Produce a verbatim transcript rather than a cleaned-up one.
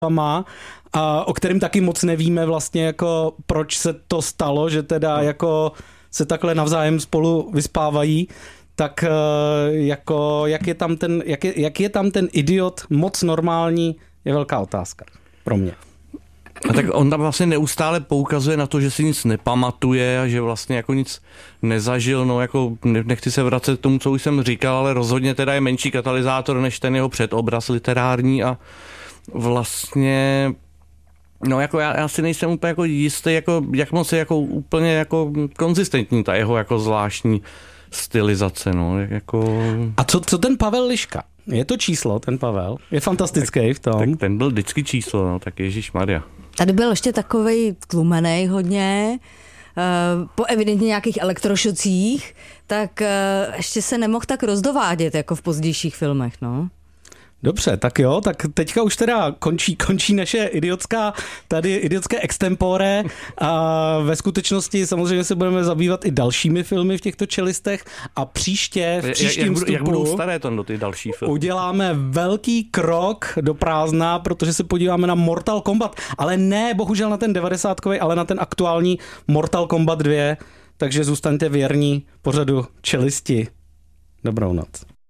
má, a o kterém taky moc nevíme vlastně, jako proč se to stalo, že teda no. jako se takhle navzájem spolu vyspávají, tak jako jak je tam ten, jak je, jak je tam ten idiot moc normální, je velká otázka pro mě. A tak on tam vlastně neustále poukazuje na to, že si nic nepamatuje a že vlastně jako nic nezažil, no jako nechci se vracet k tomu, co už jsem říkal, ale rozhodně teda je menší katalyzátor než ten jeho předobraz literární a vlastně no jako já, já si nejsem úplně jako jistý, jako jak moc je jako úplně jako konzistentní ta jeho jako zvláštní stylizace, no jako... A co, co ten Pavel Liška? Je to číslo, ten Pavel? Je fantastický tak, v tom. Tak ten byl vždycky číslo, no, tak ježišmarja. Tady byl ještě takovej tlumenej hodně, po evidentně nějakých elektrošocích, tak ještě se nemohl tak rozdovádět jako v pozdějších filmech, no. Dobře, tak jo, tak teďka už teda končí, končí naše idiotská, tady idiotské extempore a ve skutečnosti samozřejmě se budeme zabývat i dalšími filmy v těchto čelistech a příště v příštím jak, jak, vstupu jak budou staré to do ty další filmy? Uděláme velký krok do prázdna, protože se podíváme na Mortal Kombat, ale ne bohužel na ten devadesátkový, ale na ten aktuální Mortal Kombat dva, takže zůstaňte věrní pořadu Čelisti. Dobrou noc.